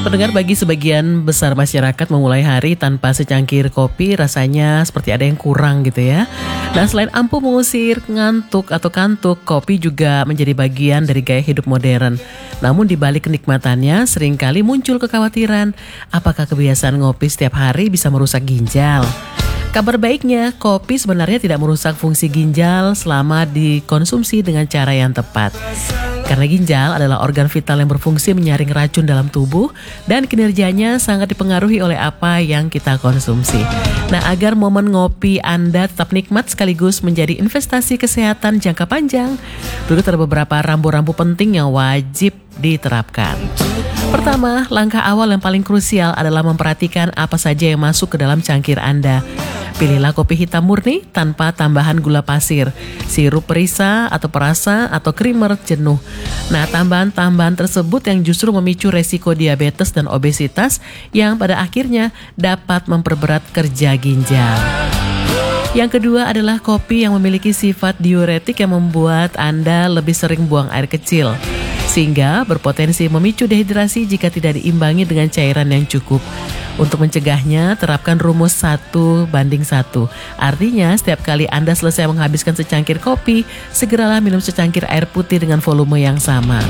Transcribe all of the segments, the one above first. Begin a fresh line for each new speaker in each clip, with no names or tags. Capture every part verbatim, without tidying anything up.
Pendengar, bagi sebagian besar masyarakat memulai hari tanpa secangkir kopi rasanya seperti ada yang kurang gitu ya. Dan selain ampuh mengusir ngantuk atau kantuk, kopi juga menjadi bagian dari gaya hidup modern. Namun di balik kenikmatannya seringkali muncul kekhawatiran, apakah kebiasaan ngopi setiap hari bisa merusak ginjal? Kabar baiknya, kopi sebenarnya tidak merusak fungsi ginjal selama dikonsumsi dengan cara yang tepat. Karena ginjal adalah organ vital yang berfungsi menyaring racun dalam tubuh dan kinerjanya sangat dipengaruhi oleh apa yang kita konsumsi. Nah, agar momen ngopi Anda tetap nikmat sekaligus menjadi investasi kesehatan jangka panjang, berikut ada beberapa rambu-rambu penting yang wajib diterapkan. Pertama, langkah awal yang paling krusial adalah memperhatikan apa saja yang masuk ke dalam cangkir Anda. Pilihlah kopi hitam murni tanpa tambahan gula pasir, sirup perisa atau perasa atau creamer jenuh. Nah, tambahan-tambahan tersebut yang justru memicu resiko diabetes dan obesitas yang pada akhirnya dapat memperberat kerja ginjal. Yang kedua adalah kopi yang memiliki sifat diuretik yang membuat Anda lebih sering buang air kecil, sehingga berpotensi memicu dehidrasi jika tidak diimbangi dengan cairan yang cukup. Untuk mencegahnya, terapkan rumus satu banding satu. Artinya, setiap kali Anda selesai menghabiskan secangkir kopi, segeralah minum secangkir air putih dengan volume yang sama.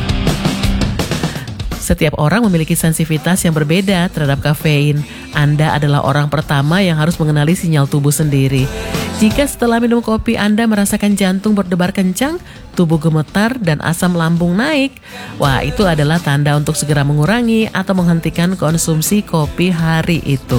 Setiap orang memiliki sensitivitas yang berbeda terhadap kafein. Anda adalah orang pertama yang harus mengenali sinyal tubuh sendiri. Jika setelah minum kopi Anda merasakan jantung berdebar kencang, tubuh gemetar, dan asam lambung naik, wah, itu adalah tanda untuk segera mengurangi atau menghentikan konsumsi kopi hari itu.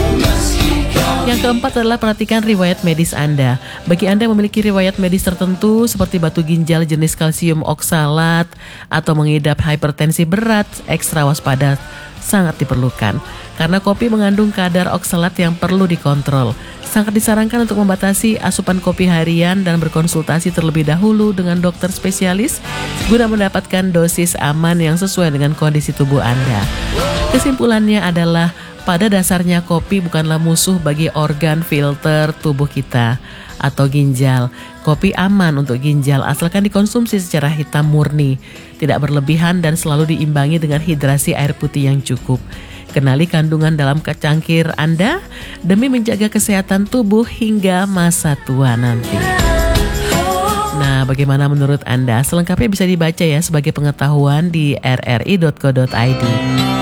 Yang keempat adalah perhatikan riwayat medis Anda. Bagi Anda yang memiliki riwayat medis tertentu seperti batu ginjal jenis kalsium oksalat atau mengidap hipertensi berat, ekstra waspada sangat diperlukan. Karena kopi mengandung kadar oksalat yang perlu dikontrol. Sangat disarankan untuk membatasi asupan kopi harian dan berkonsultasi terlebih dahulu dengan dokter spesialis guna mendapatkan dosis aman yang sesuai dengan kondisi tubuh Anda. Kesimpulannya adalah, pada dasarnya kopi bukanlah musuh bagi organ filter tubuh kita atau ginjal. Kopi aman untuk ginjal asalkan dikonsumsi secara hitam murni, tidak berlebihan dan selalu diimbangi dengan hidrasi air putih yang cukup. Kenali kandungan dalam cangkir Anda demi menjaga kesehatan tubuh hingga masa tua nanti. Nah, bagaimana menurut Anda? Selengkapnya bisa dibaca ya sebagai pengetahuan di r r i dot co dot i d.